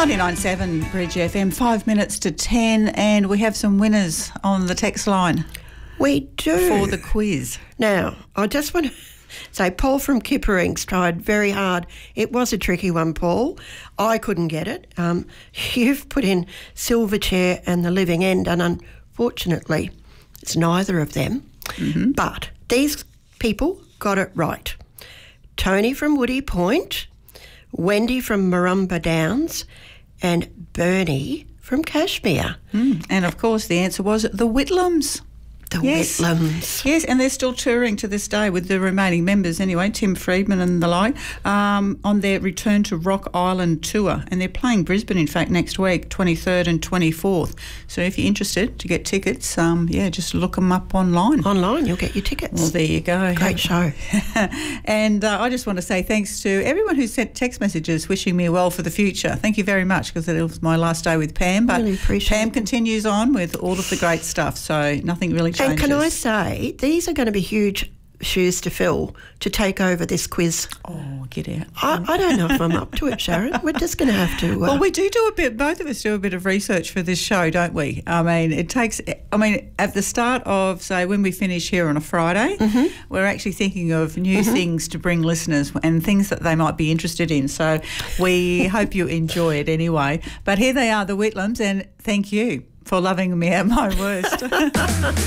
99.7 Bridge FM, 5 minutes to 10, and we have some winners on the text line. We do. For the quiz. Now, I just want to say Paul from Kippering's tried very hard. It was a tricky one, Paul. I couldn't get it. You've put in Silverchair and The Living End, and unfortunately, it's neither of them. Mm-hmm. But these people got it right. Tony from Woody Point, Wendy from Marumba Downs, and Bernie from Cashmere. And, of course, the answer was the Whitlams. The Whitlams. Yes, and they're still touring to this day with the remaining members anyway, Tim Friedman and the like, on their Return to Rock Island tour. And they're playing Brisbane, in fact, next week, 23rd and 24th. So if you're interested to get tickets, just look them up online. Online, you'll get your tickets. Well, there you go. Great show. And I just want to say thanks to everyone who sent text messages wishing me well for the future. Thank you very much, because it was my last day with Pam. But really appreciate Pam continues on with all of the great stuff, so nothing really changes. And can I say, these are going to be huge shoes to fill to take over this quiz. Oh, get out. I don't know if I'm up to it, Sharon. We're just going to have to... Well, we do a bit, both of us do a bit of research for this show, don't we? At the start of, say, when we finish here on a Friday, we're actually thinking of new things to bring listeners and things that they might be interested in. So we hope you enjoy it anyway. But here they are, the Whitlams, and thank you for loving me at my worst.